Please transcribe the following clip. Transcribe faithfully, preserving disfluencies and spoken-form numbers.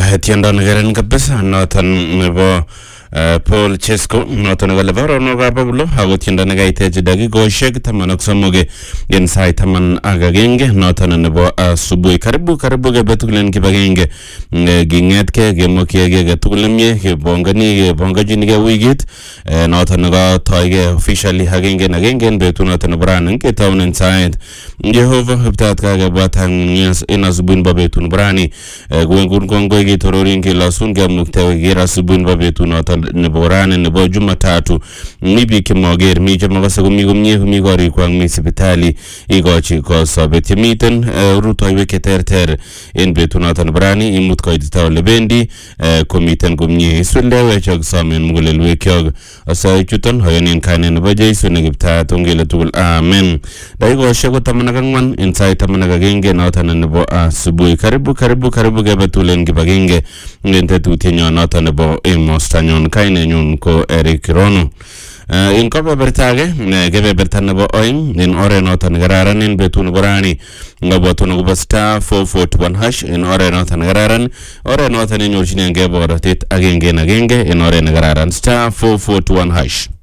tiendo negeren kabisa noton nebo Paul Chesko noton nebo Levaro no Gababulo ako tiendo negaitechi dakikoshek taman ak somok en sait taman ak agenge noton nebo asubuhi. Karibu karibu kebetulen kibagenge gingetke kemokyege ketugul nemie kebongani kebongajinige wikit noton nekotoige officially agenge agenge en betut noton nebo rani ketaunen sait Jehova hiptat kakebwat en asubuhi nebo betut nebo rani kuengun kongoi kitororin kilosun kemuktewe kira asubuhi nebo betut noton nebo rani nebo Jumatatu. Mi biik chemoger, mi chemakase komi komie, komi korikwak, mi sipitali ikochi kosobet. Yemiten rutoiwek cheterter en betut noton nebo rani imut koitita ole bendi komiten komie. Isuldewe ak somen mugulelwekyok asoe chuton hoyonen kainet nebo Jeiso ne Kiptaiyat ongele tugul amen. Dakikoshek ko taman ak ang'wan en sait taman ak agenge noton nebo asubuhi. Karibu karibu karibu kebetulen kibagenge en tetutienyon noton nebo emostanyon. Kainenyun ko Eric Rono. In kebeberta age kebeberta nebo oeng en oret noton nekararan en betut nebo rani ngobwotun akobo star four forty-one hash en oret noton nekararan, oret noton nenyorchinengei borotet agenge en agenge en oret nekararan star four forty-one hash.